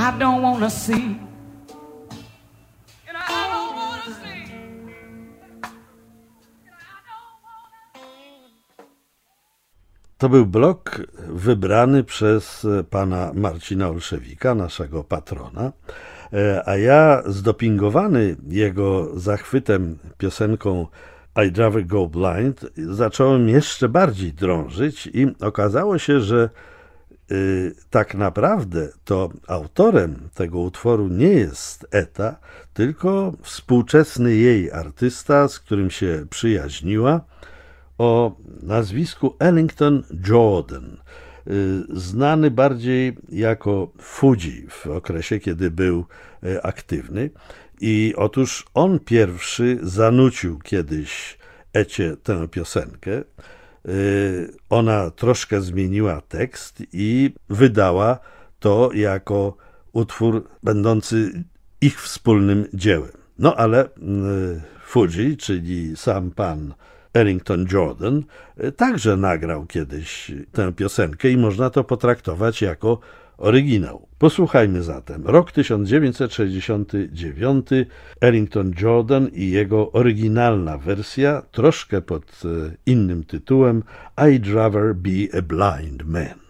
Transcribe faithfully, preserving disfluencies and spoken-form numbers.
I don't wanna see. I don't wanna see. To był blok wybrany przez pana Marcina Olszewika, naszego patrona, a ja zdopingowany jego zachwytem piosenką I'd Rather Go Blind zacząłem jeszcze bardziej drążyć i okazało się, że y, tak naprawdę to autorem tego utworu nie jest Etta, tylko współczesny jej artysta, z którym się przyjaźniła, o nazwisku Ellington Jordan, znany bardziej jako Fuji w okresie, kiedy był aktywny. I otóż on pierwszy zanucił kiedyś Ecie tę piosenkę. Ona troszkę zmieniła tekst i wydała to jako utwór będący ich wspólnym dziełem. No ale Fuji, czyli sam pan Ellington Jordan, także nagrał kiedyś tę piosenkę i można to potraktować jako oryginał. Posłuchajmy zatem. Rok tysiąc dziewięćset sześćdziesiąty dziewiąty, Ellington Jordan i jego oryginalna wersja, troszkę pod innym tytułem I'd Rather Be a Blind Man.